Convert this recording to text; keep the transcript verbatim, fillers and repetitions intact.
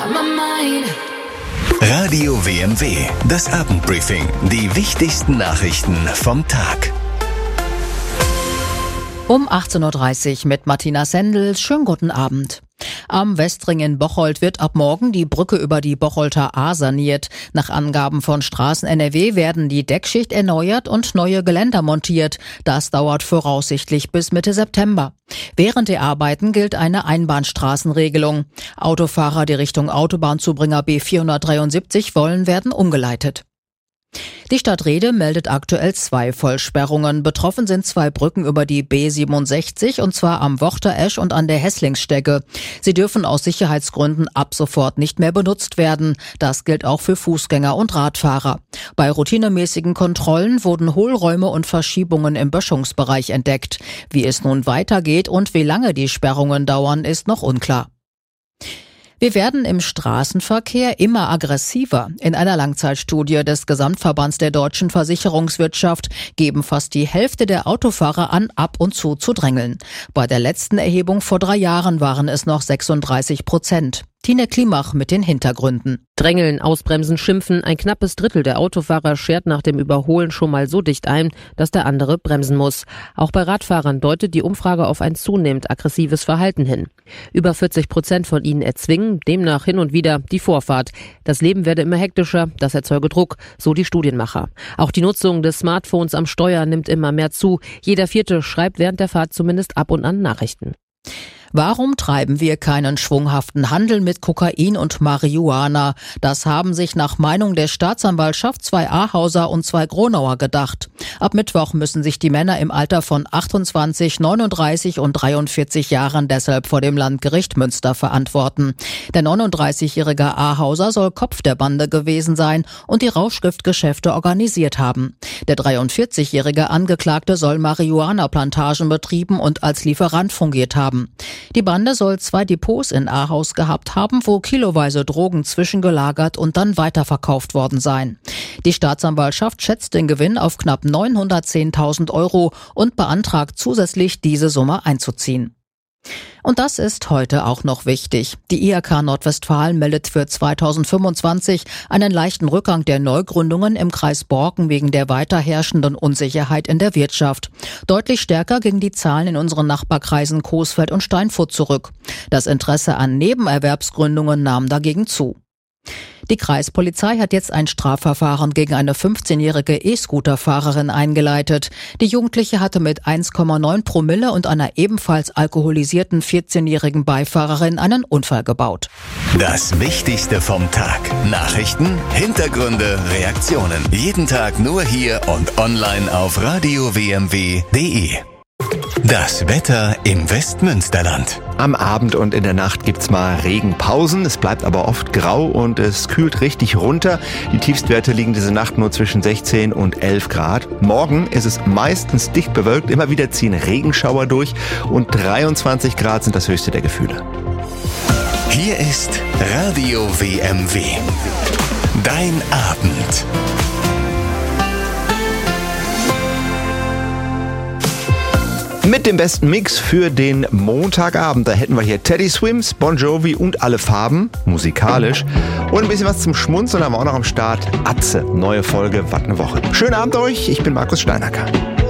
got my mind. Radio W M W, das Abendbriefing. Die wichtigsten Nachrichten vom Tag. Um achtzehn Uhr dreißig mit Martina Sendel. Schönen guten Abend. Am Westring in Bocholt wird ab morgen die Brücke über die Bocholter Ahr saniert. Nach Angaben von Straßen N R W werden die Deckschicht erneuert und neue Geländer montiert. Das dauert voraussichtlich bis Mitte September. Während der Arbeiten gilt eine Einbahnstraßenregelung. Autofahrer, die Richtung Autobahnzubringer B vierhundertdreiundsiebzig wollen, werden umgeleitet. Die Stadt Rhede meldet aktuell zwei Vollsperrungen. Betroffen sind zwei Brücken über die B siebenundsechzig, und zwar am Wochteresch und an der Hesslingsstecke. Sie dürfen aus Sicherheitsgründen ab sofort nicht mehr benutzt werden. Das gilt auch für Fußgänger und Radfahrer. Bei routinemäßigen Kontrollen wurden Hohlräume und Verschiebungen im Böschungsbereich entdeckt. Wie es nun weitergeht und wie lange die Sperrungen dauern, ist noch unklar. Wir werden im Straßenverkehr immer aggressiver. In einer Langzeitstudie des Gesamtverbands der deutschen Versicherungswirtschaft geben fast die Hälfte der Autofahrer an, ab und zu zu drängeln. Bei der letzten Erhebung vor drei Jahren waren es noch sechsunddreißig Prozent. Tine Klimach mit den Hintergründen. Drängeln, ausbremsen, schimpfen. Ein knappes Drittel der Autofahrer schert nach dem Überholen schon mal so dicht ein, dass der andere bremsen muss. Auch bei Radfahrern deutet die Umfrage auf ein zunehmend aggressives Verhalten hin. Über vierzig Prozent von ihnen erzwingen demnach hin und wieder die Vorfahrt. Das Leben werde immer hektischer, das erzeuge Druck, so die Studienmacher. Auch die Nutzung des Smartphones am Steuer nimmt immer mehr zu. Jeder Vierte schreibt während der Fahrt zumindest ab und an Nachrichten. Warum treiben wir keinen schwunghaften Handel mit Kokain und Marihuana? Das haben sich nach Meinung der Staatsanwaltschaft zwei Ahauser und zwei Gronauer gedacht. Ab Mittwoch müssen sich die Männer im Alter von achtundzwanzig, neununddreißig und dreiundvierzig Jahren deshalb vor dem Landgericht Münster verantworten. Der neununddreißigjährige Ahauser soll Kopf der Bande gewesen sein und die Rauschgiftgeschäfte organisiert haben. Der dreiundvierzigjährige Angeklagte soll Marihuana-Plantagen betrieben und als Lieferant fungiert haben. Die Bande soll zwei Depots in Ahaus gehabt haben, wo kiloweise Drogen zwischengelagert und dann weiterverkauft worden seien. Die Staatsanwaltschaft schätzt den Gewinn auf knapp neunhundertzehntausend Euro und beantragt zusätzlich, diese Summe einzuziehen. Und das ist heute auch noch wichtig. Die I H K Nordwestfalen meldet für zweitausendfünfundzwanzig einen leichten Rückgang der Neugründungen im Kreis Borken wegen der weiter herrschenden Unsicherheit in der Wirtschaft. Deutlich stärker gingen die Zahlen in unseren Nachbarkreisen Coesfeld und Steinfurt zurück. Das Interesse an Nebenerwerbsgründungen nahm dagegen zu. Die Kreispolizei hat jetzt ein Strafverfahren gegen eine fünfzehnjährige E-Scooter-Fahrerin eingeleitet. Die Jugendliche hatte mit eins Komma neun Promille und einer ebenfalls alkoholisierten vierzehnjährigen Beifahrerin einen Unfall gebaut. Das Wichtigste vom Tag. Nachrichten, Hintergründe, Reaktionen. Jeden Tag nur hier und online auf radio w m w punkt d e. Das Wetter im Westmünsterland. Am Abend und in der Nacht gibt's mal Regenpausen. Es bleibt aber oft grau und es kühlt richtig runter. Die Tiefstwerte liegen diese Nacht nur zwischen sechzehn und elf Grad. Morgen ist es meistens dicht bewölkt. Immer wieder ziehen Regenschauer durch und dreiundzwanzig Grad sind das höchste der Gefühle. Hier ist Radio W M W. Dein Abend. Mit dem besten Mix für den Montagabend. Da hätten wir hier Teddy Swims, Bon Jovi und alle Farben, musikalisch. Und ein bisschen was zum Schmunzeln haben wir auch noch am Start. Atze, neue Folge, was eine Woche. Schönen Abend euch, ich bin Markus Steinacker.